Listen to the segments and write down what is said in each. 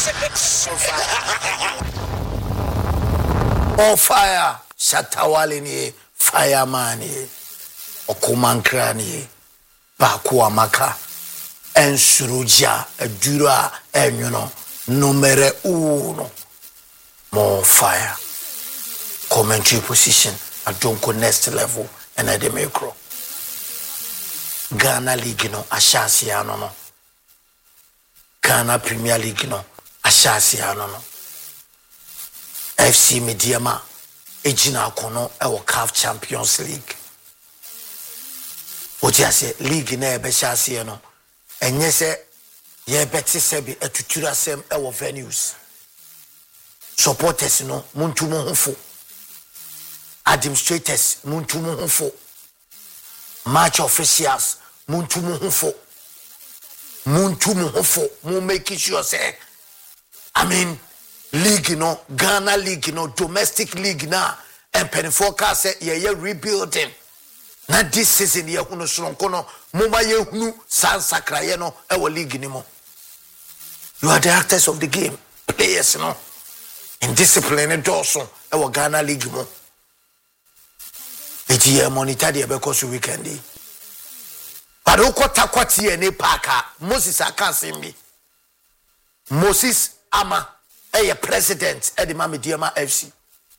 On fire, Shatawalini, fireman, Okumankrani, Bakuamaka, and Suruja, Dura, and numero uno. More fire. Commentary position at Donko next level and at the macro. Ghana League no Ashasiano no. Ghana Premier League no Ashasiano no. FC Mediama Ejina Kono Ewo CAF Champions League. Oja se league na ebe Shasiano. Enye se ye beti sebi etutura sem ewo venues. Supporters no muntu mo hofo. Administrators muntu mo hofo. Match officials muntu mo hofo. Muntu mo hofo. Mo make sure say league no Ghana league no domestic league na and penforecast say ye rebuilding. Na this season ye hunu sonko no moma ye hunu sansakra ye no ewo league ni mo. You are the actors of the game. Players no. In discipline and also our Ghana League mo. It's here monitor the because weekend. But oko takwati ene paka Moses Akasimbi. Moses Ama president at the Mamidiama FC.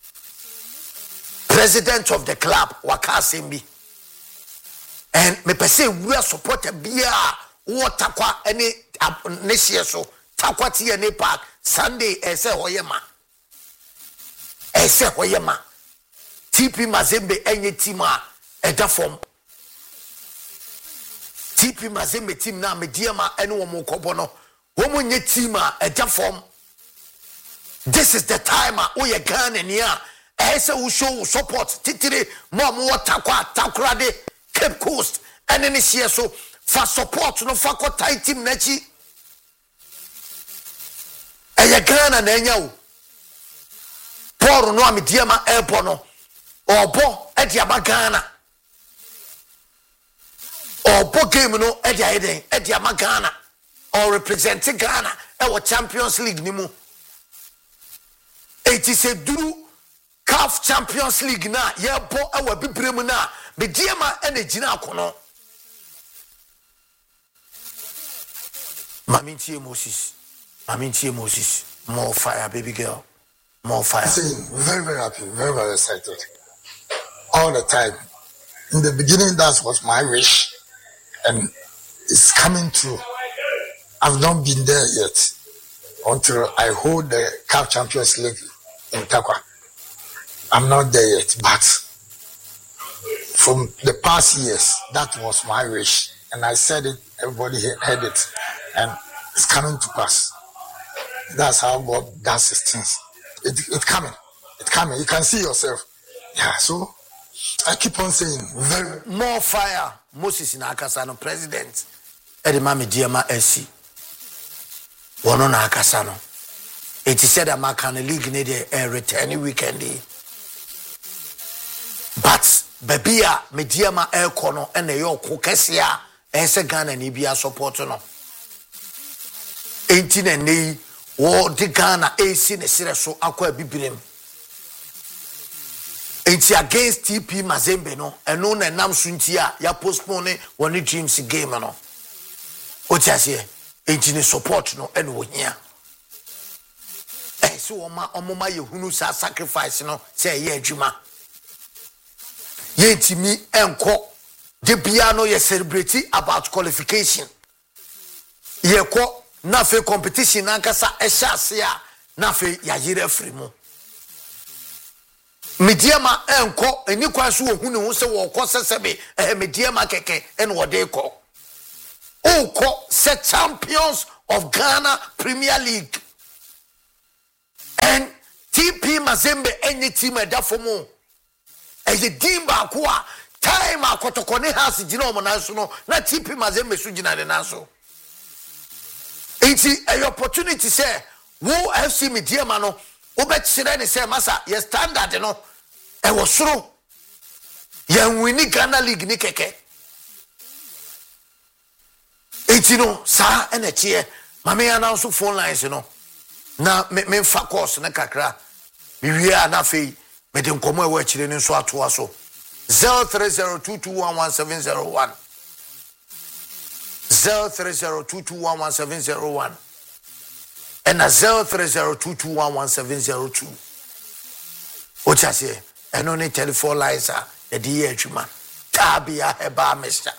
President of the club Wakasimbi. And me pese we are supported bia what takwa any next so takwati ene park Sunday ese hoyema. Ese hoyema TP Mazembe enye team a eda form TP Mazembe team na mediama ene wo mo kobo no wo mo nye team a eda form. This is the time o ye Ghana ni a ese wo show support titire mo mo takwa takrade Cape Coast ene ne hie so for support no for kotai team na chi eye Ghana na enya wo Paul no amediama airport no obo e dia Ghana obo game no e dia eden e dia Ghana or represent Ghana e wo Champions League ni mu it is a duru CAF Champions League na ye bo e wo bibrem na mediama e na gina akono Mamintie Moses more fire baby girl. More fire. Very, very happy, very, very excited. All the time. In the beginning, that was my wish, and it's coming true. I've not been there yet until I hold the CAF Champions League in Takwa. I'm not there yet, but from the past years, that was my wish, and I said it. Everybody heard it, and it's coming to pass. That's how God does his things. It's coming. You can see yourself. Yeah, so I keep on saying very more fire. Moses Nakasano, president. Eddie Mami Diama SC. One Nakasano. It is said that Makana League needed a return weekend. But Babia Mediama Air Kono and the York Kokesia Ese Ghana and Ibia support no. 18 and they wo de Ghana AC ne sire so akwa bibirim enti against TP Mazembe no eno na nam so ntia ya postpone one dreams game no o tiase enti ne support no eno wo hia so omoma yehunu sa sacrifice no say ye adwuma ye ntimi enko de bia no ye celebrate about qualification ye ko na fe competition nankasa ehase a na fe ya yire free mu mediama enko eni kwan so ohunu hu se wo kọ sesebe mediama keke en wo de kọ o kọ se champions of Ghana Premier League and TP Mazembe any team edafomu eye dimba ko a time akotokone house gina omo nanso no na TP Mazembe so gina de nanso. It's an opportunity say wo FC Mediama no obetire ne say masa ye standard no e wo soro ye wini Ghana League ni keke enti no sa ene tie mame announce phone lines no na me fa course na kakra me wie na fei me de nkomo e wa chire ni nso ato aso 0302211701 0302211701 and 0302211702 ochase eno ne telephone lines a de ye adwuma tabia heba mr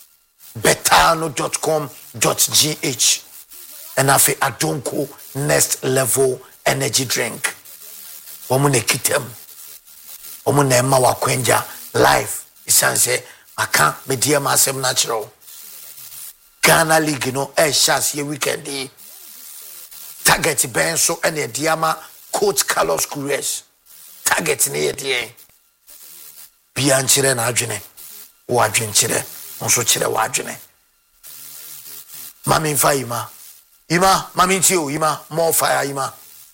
betano.com.gh and afi adonko next level energy drink omune kitem omune ma wakwenja life isanse aka media masem natural Ghana League no chance ye weekend target ben so ene diama coach Carlos Queiroz target ne ye die bianchire na adwene wo adwenchire onso chire wo adwene mami mfa ima mami ntio ima more fire ima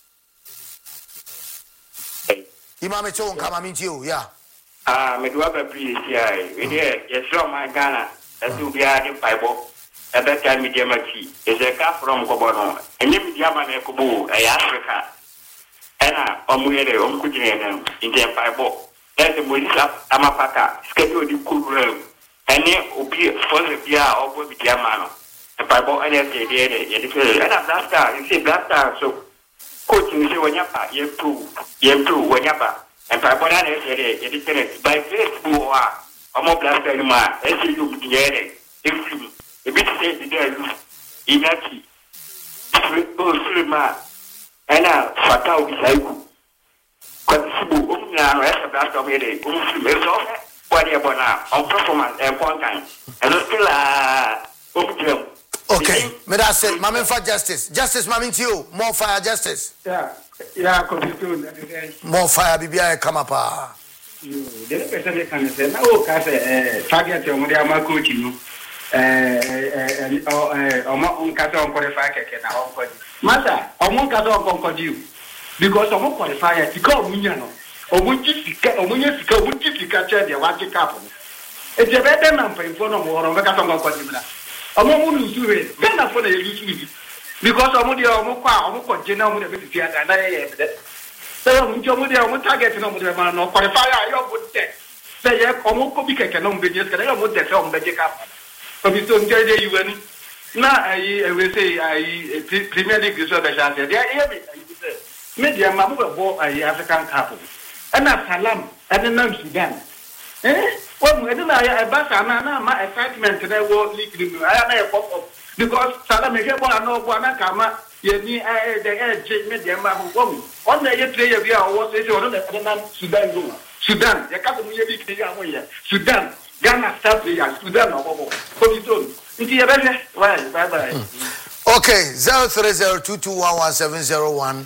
me cho nka mami ntio ya me do have a PCI we dey yes from my Ghana that will be a Bible at that time media machi is a car from Kobono and you media man Kobo Africa and omuyere omkujine in the Bible that's the Moisa Amapaka schedule the cool room and obi for the bia or media man the Bible and and blaster you see blaster so coaching you when you to when and Bible and it by Facebook or more blaster ma as you the a bit says the day Inaki Sulema and Fatao Bisaiku. Quadsibu Umna rest of that of it, what about on performance and one time. And still okay, may I say, Mammy for justice, Mammy to you, more fire, justice. Yeah, more fire, BBI come up. You the person can say, no, target your Modiama coaching. Omo nkasa on qualify keke na on kodi masa omo nkasa on kodi because omo qualify tika omunya no omunji sika che de waje cap e je bede na mpemfo no mo oro mbeka so kodi mla omo mu nusu we gana fo na yelusu because omo de omo kwa omo koje na omo de be tia da na ye bede so omo de omo target no mo de ma no qualify ayo budde say ye omo ko bi keke no mbe je ska na omo de se omo beje cap. So we don't get you when now I will say I Premier League is the chance. They are media mamu bo African couple. And Salam and then Sudan. Well, I don't know. I my excitement today was leaking. I am a pop up because Salam is here. I know one kama. You need the edge media mamu. On the year 3 years, I was saying on the Sudan. Sudan, the couple of years, Sudan. Ghana start players, Sudan or Bobo. Bye. Okay, 0302211701,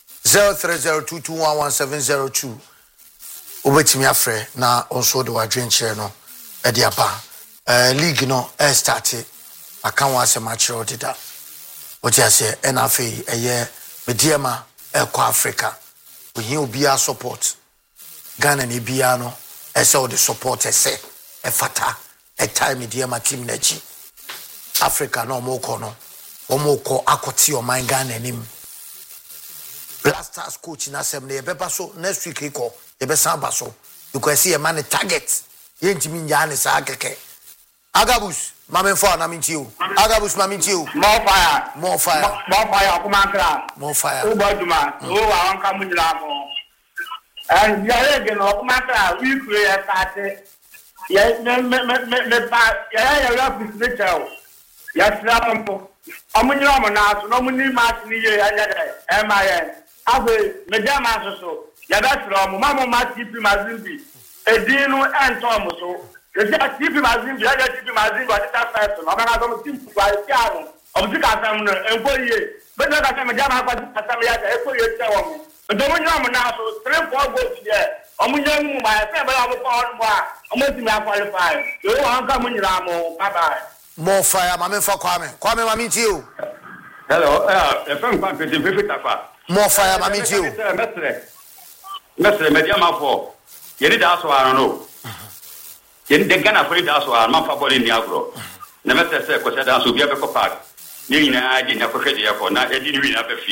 0302211702. Ubetimi afre na onso de wadwen kire no e de aba. League no e start aka wa se match odida. Otia se NFA eye mediema e kwa Africa. We obi a support. Ghana ni bia no e se o de support ese e fata e time mediema team na chi. Africa no moko no. Omoko akoti o man Ghana nim. Blasters coach na sem na yebeba so next week iko yebe samba so because see a man target yentimi nya ne sa keke Agabus mamenfo na mintiu Agabus mamintiu more fire kumankra more fire ubaduma o wa anka munira mo and ya again o kumankra we pray start ya me pa ya picture ya slapampo amunira mo na so no muni match ni ye anya e ma ye ave medama so ya da from mama ma TP Mazimbi edinu entom so the TP Mazimbi ya TP Mazimbi wa ta first no na go team kwa tiaro obika sam no enkoye be na ka medama kwa sam ya enkoye tse wo ndo mo nyam na so 3-4 goals here omunya mu ma se be la mo kwa on mo a omo team ya qualify yo anka mo nyira mo bye bye more fire mamenfo kwame mamintiu hello FM kwa pete tafa more fire mamintiu Mestre mediama for yeri da so ara no yeri de Ghana for da so ara man fa body ni agro na mestre se ko se da so bia be ko park ni nyina agi na ko hwede ya ko na edi ni wi na be fi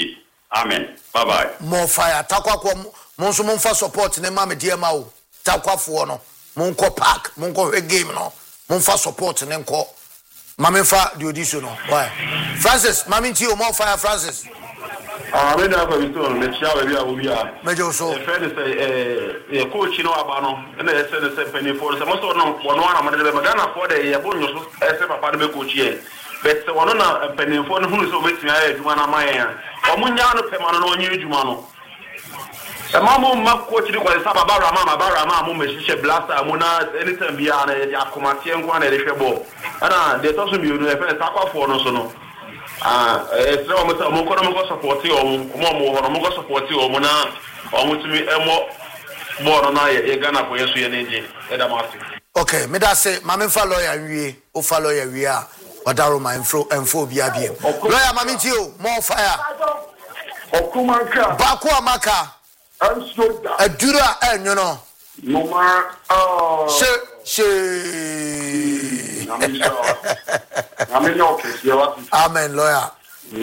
Amen. Bye bye. More fire. Takwa monso monfa support ne ma me die ma o. Takwa fo no. Monko park, monko game no. Monfa support ne nko. Mame fa the audition no. Why? Francis, mame ti o more fire Francis. Me na ko biso no chia we bia wo bia. Mejo so. E friend say coach no aba no. Na e say penny for say mo so no wono ana mo de be Ghana for the ye bonyo so e say papa de be coach here. But wono na penny for no hunu so betimi aye adwuma na mayen. Omunya no pema no onye adwuma no. E mama ma coach di ko say baba rama mo mehye blaster mo na anytime bia na ya akomatie nko na de hwe ball. Ana de to so mi no e friend sakwa no so no. It's no matter mo ko support you mo go support you mo na o mo timi emo bo na ye Ghana for yesu ye nje e da masi. Okay, me da say mame fa lawyer wie o fa lawyer wie a wadaro ma enfo bia bia. Lawyer mame ti o more fire. Okumanka Baku amaka Ansoda adura enyo no. No ma Amen, lawyer.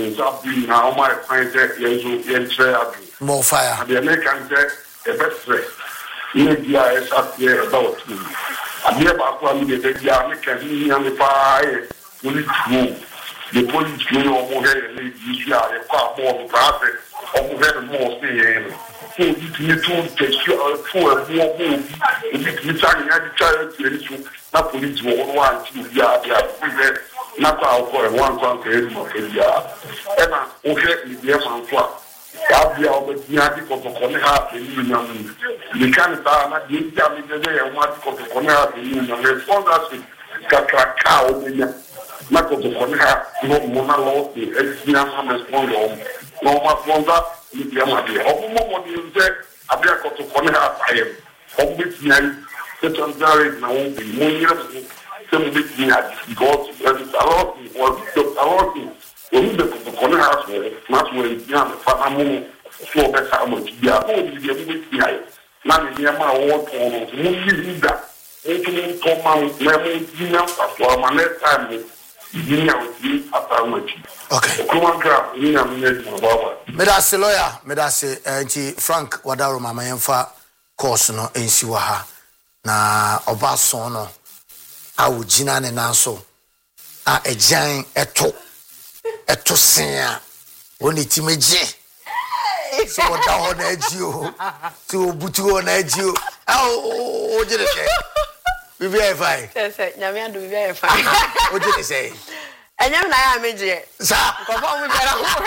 More fire. The American said the best friend. India is up here about me. I never call me the American the fire. The police go over here and they are a car more of traffic. Over more saying. You to take you for a more move. You trying to child to not police one to be out not our one country for India. Emma, okay, the man for. I'll be out with the article for Conneha in Union. The can't not the day and what for Conneha in Union. Response Kakao, not for Conneha, no Mona, the response. No more if you are the Omo, you say, I'll be a to Conneha. I am. Obviously, set on there now won't be more. Some bit me at God, a lot when the corner house, not when young Fanamu, so that's how much they are going to be with me. Not in Yama or movie that. Opening Thomas, Lemon, Dina, for my next time, Dina with me after much. Okay. Come on, grab, Nina, Medase lawyer, Medase, Frank Wadaro Mama Yemfa course no ensiwaha na obaso no awu jina ne nanso a ejan eto sen woni timeje so da ho na aji o to butu ho na aji o o jere se bibi ai fai se nyame adu bibi ai fai o jere se enyam na ya meje sa ko fa mu jera ho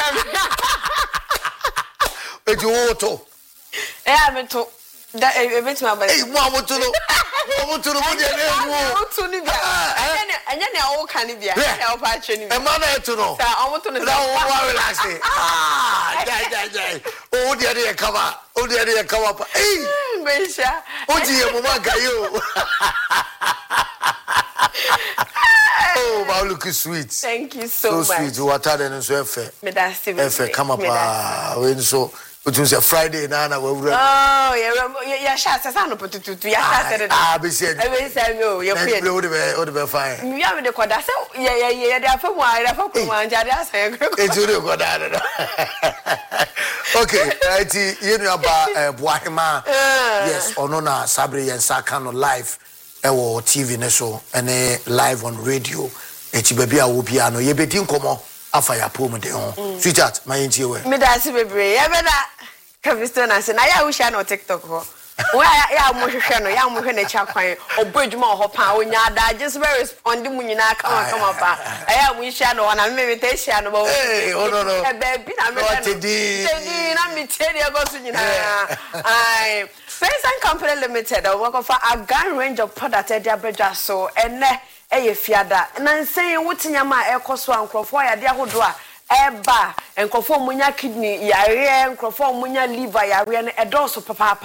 eji wo to ameto da ebeti ma bale mo amoto no mo de ne mo to ni bia anya ne awo kan ni bia e o pa twe ni bia e ma na eto no sa omoto ne da wo relax jai o de kama pa besha o ji e mo ma gayo oh wow, look sweet. Thank you so much. Sweet water then so efe me da se efe come up when so it was a Friday na we oh ya sha sasa no potutu ya sha sasa be said e be say me o ya pay o de be fine mi ya me de koda se ya de afa mu a afa ko ma ja de asan e ju de koda okay right you know about Boahima yes ono na Sabre Yensa kan no live ewo TV ne so ene live on radio echi baby a wo bia no ye bedi nkomo afa ya pom de ho sweetheart my ntie we me da se bebre ya be da kavisto na se na ya wo sha no TikTok ho wa ya mo hwehwe no ya mo hwe na cha kwan obadwuma ho pa onya da just be respond mu nyina kama pa ya mo sha no na me te sha no ba oh no e baby na me tedi na me tedi go so nyina ai Friends and Company Limited work for a gun range of product e dia bedwa so ene eye fiada na nsen wotinya ma ekoso ankrofo ya dia hodo a eba enkrofo munya kidney yare enkrofo munya liver yare ne edoso papa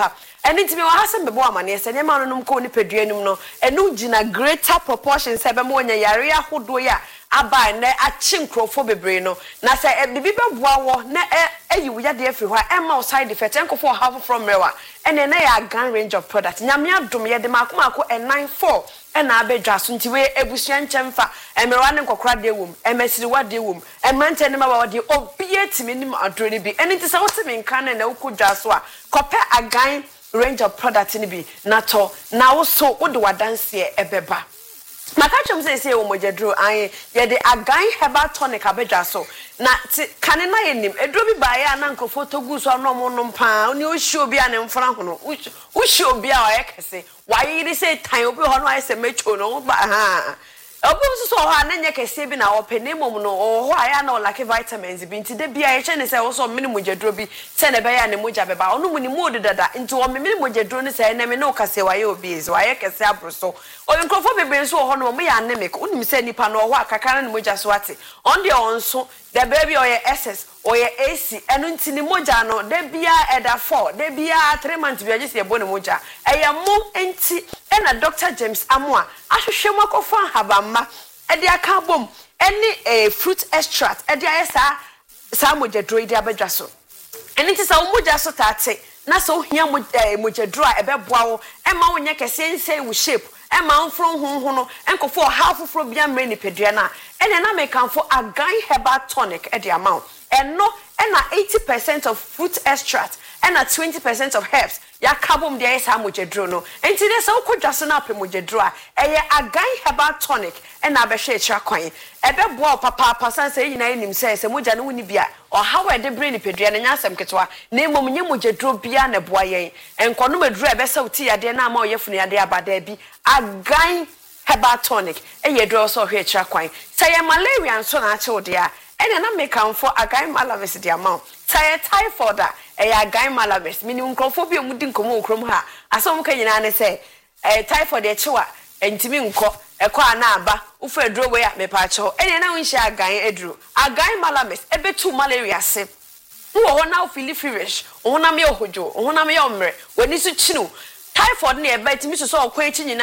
enti me wa ha se mebo amane se nyema no nom ko ni peduanum no enu gina greater proportion se be mo nya yare ahodo ya aba na achi nkrofo bebre no na se bibi beboa wo na ayi wo yade afiri ho e ma side effect enkofo half from rewa ene na ya gan range of product nyame adom ye de makomako 94 ena abedwa so nti we ebusua nchemfa emewa ne nkokora de wom emesiri wade wom emrante ne ma wade obie timi nim adro ne bi ene ti se wo timi nkan na ukudwa so a kope agan range of product ni bi na to na wo so wo de wadanse ebeba makachom say wo mojedro an ye de agan herbal tonic abedwa so na kane na yenim edro bi ba ya na nkofo togu so no mo no pa oni o hye obi an mfra ho no o hye obi a wa yekese wa yiri say tan obi ho no ayese mecho no ba ha obi so ho ananye kese bi na openimum no ho aya na like vitamins bi nti de bia ye chene say wo so mini mojedro bi se na be ya ne moja beba onu mu ni mood dada nti wo mini mojedro ni say na me no kase wa ye obi is wa ye kese abroso o nkrofo bebe so ho no mo ya anemic unim say nipa no ho akakara ne moja so ate on de onso the baby or your SS or your AC and untini moja no de bia eda 4 de bia 3 months bi agese ebo ne moja eya mom enti na Dr. James Amwa ahwehwe makofa habamma e de aka bom eni fruit extract e de ayesa sa moja droid abadwa so eni ti sa moja so tate na so hia moja dro a ebeboa wo e ma wo nya kese nse wo shape e ma nfro hu no enkofo half fro bia mre ni pedua na ene na mekanfo agan herbal tonic e de amount eno na 80% of fruit extract and 20% of herbs ya kabom de esa mojedro no enti de so kodwaso na apemojedro a eye agan herbal tonic and abehwe ekira kwan ebeboa papa san say yina enim say moja no woni bia o hawe de brain pedua na nyasem ketwa na emom nye mojedro bia na boa yen enkono medro ebesa uti yade na ama oyefunu yade abada bi agan herbal tonic eye dro so hwe ekira kwan say malaria nso na ache ode a ene na mekanfo agan malavis de amount say typhoid a agan malavis minimum nkrofo bi omudi nkomo okrom ha asom ka nyina ne say typhoid e chewa entimi nko ekọ ana aba ufu edro we ya mepa cho ene na wonhia agan edro agan malavis ebetu malaria se wo ho na feel feverish wo na me ohojo wo na me omre wani su chinu typhoid na eba etimi so okwa echi nyina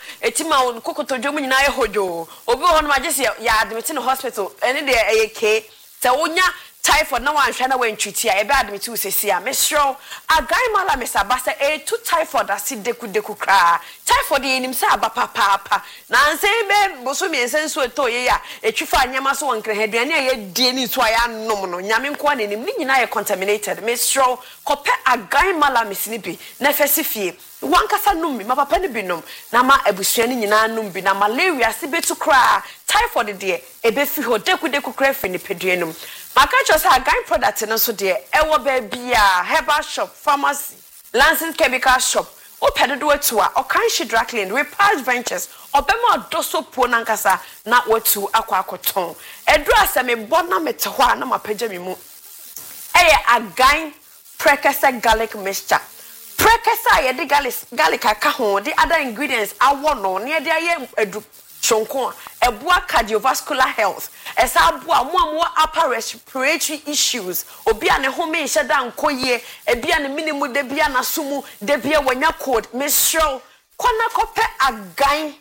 etima kokotojo mu nyina ye hojo obi ho no magese ya admit no hospital ene de eyeke se wonya typhoid na wanhwa na wantwiti a ebe admit wo sesi a mesro agan mala mesabasa to typhoid asideku kra typhoid yenim se aba papa na nse be boso mi ensenso eto ye ya etwifa anyama so wonkre haduane a ye die ni so aya nom no nyame nko na nim ni nyina ye contaminated mesro kope agan mala mesini bi na fesifie wankasa numbi ma papa ne binom na ma abusua ni nyina numbi na malaria se betu kra typhoid de ebefi ho deku kra fi ni peduanum maka cho sa agan product no so de ewo ba bia herbal shop pharmacy Lansing chemical shop o pedodo atu a o kan shi Draclin Repage Ventures obema doso po nankasa na watu akwakoton edu aseme bona mete ho na mapagya mi mu eye agan prekasa garlic mixture prekasa ye de garlic aka ho the other ingredients awo no ne de aye edu chonko ebua cardiovascular health esa abua mo upper respiratory issues obi ane home hye da nkoye ebia ne minimu de bia na sumu de bia wanya code mesro kona kope agan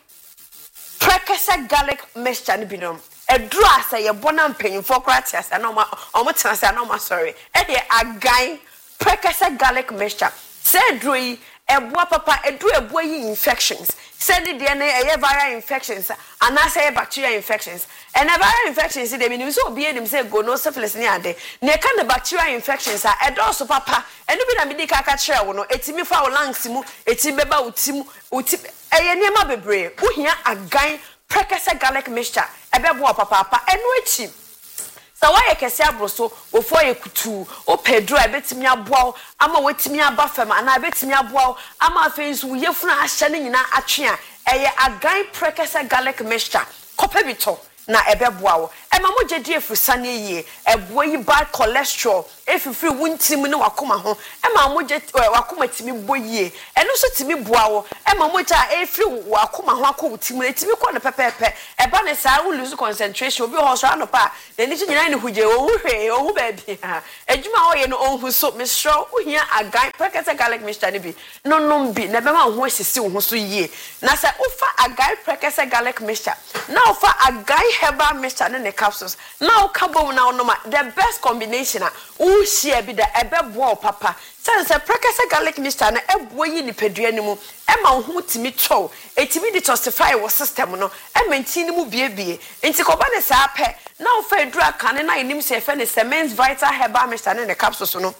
prekasa garlic mixture ni binom edru asa ye bona mpanyimfo krati asa na omo tenasa na omo sorry agan prekasa garlic mixture say edru ebua papa edru ebua yi infections said the DNA viral infections and I say bacterial infections and viral infections they mean so be them say go no syphilis ni ade ne kan the bacterial infections are also papa and be na me dika ka kire wo no etimi fa wo lungs mu eti beba utimu uti eye niema bebre wo hia agan prekasa garlic mixture ebebo papa enu echi sa wa ye kese abroso ofo ye kutu o pedro ebetimi aboa ama wetimi aba fam ana ebetimi aboa ama afensu yefunu ahye ne nyina atwe a eye agan prekasa garlic mixture kopebito na ebeboa wo ema mo gedi efusane yie ebo yi bad cholesterol efifiri wuntim ne wakoma ho ema moje wakoma timi boyie eno so timi boa wo ema moje a efiri wakoma ho akọ timi ne timi kọ ne pepepe eba ne saa wo lose concentration obi ho so anopa na ni nyina ne huje ohu ba bia adwuma wo ye no onhu so me sure ohia agan prekese garlic mixture ne bi no bi na be ma ho asisi wo so yie na se ufa agan prekese garlic mixture na ufa agan herbal mixture ne capsules na ukabo na onoma the best combination a u share bi da ebe bo papa sense prekese garlic mixture na ebo yi ni pedua ni mu e ma ho timi chow etimi detoxify wo system no e maintain ni mu biebie enti ko ba ne saa pe na ufa edura kane na enim se fe ne Semence Vital Herbal Mixture ne capsules no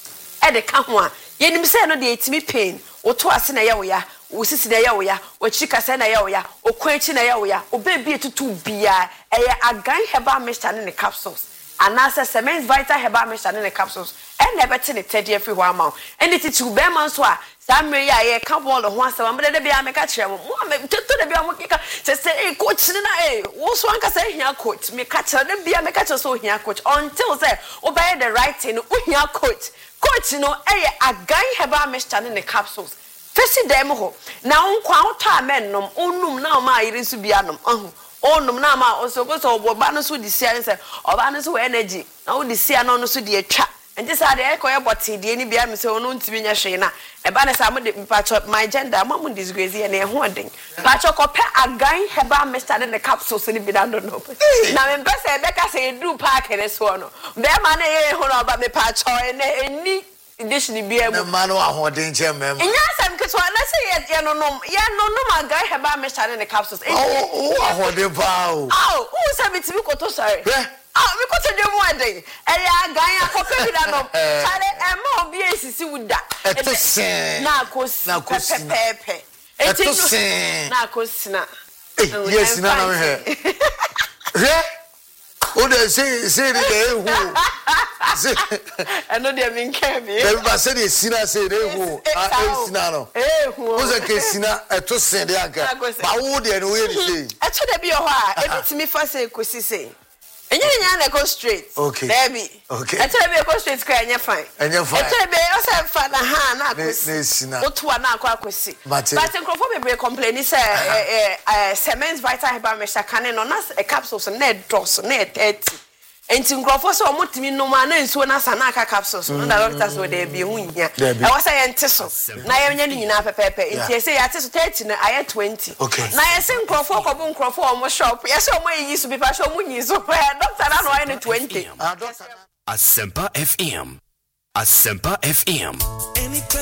e de ka ho a yenim se no de etimi pain oto ase na ye wo ya osisi na ya wo ya ochika se na ya wo ya okwanchi na ya wo ya obebi etutu bia eye agan herbal mixture ne capsules anase Semence Vital Herbal Mixture ne capsules e na beti ne tedie free ho ama and it to be man so a samre ya ye ka ball ho asem am de bia me ka kire mo to de bia mo kika se coach ne na wo so anka se hia coach me ka kire de bia me ka kire so hia coach until say obey the right thing o hia coach no eye agan herbal mixture ne capsules fesi dem ho na nkwa uto amennom onum na ma ayire su bia nom onum na ma osogoso oba no so disia nse oba no so energy na wo disia no so de atwa enti sa de ekoye boti de ni bia me se onu ntimi nya hwe na eba ne sa mo de pacho my gender mo disgrace ye na e ho den pacho ko pe agan herbal mixture ne capsules ni bi da no na me pese e be ka se edu park ne so no be ma na ye ho no ba me pacho eni dish ni bia mu na manu ahoden che mem nya sam ke so na se ye no agan herbal mixture ne capsules ahoden pa o se bitimi koto sorry mi ko se dwemu aden e ya agan akope bi da no chale e ma obi esisi wuda na kosi pepe na kosina yes na no he o de say de hu I know they mean can be. Everybody say the sina say they hu sina no o se ke sina eto sen de aga ba wo de no we dey say eto de bi o ho a ebitimi fa say kosi say enya na go straight okay baby okay eto de bi go straight ka enya fine eto de bi o se fa na ha na kosi sina oto na akwa kosi but nkrofo be complain say Semence Vital Herbal Mixture kan no na capsules na dos na 30 enti nkrofo so omotimi no ma na nsuo na sana aka capsules no da doctor so dey bi hu nya e wasa ye nte so na ye nya ni nyina pepepe enti say ya te so 30 na aye 20 na ye se nkrofo ko bu nkrofo o mo shop ye se o mo yi so bi pa so mo nyi so doctor na no aye 20 Asempa FM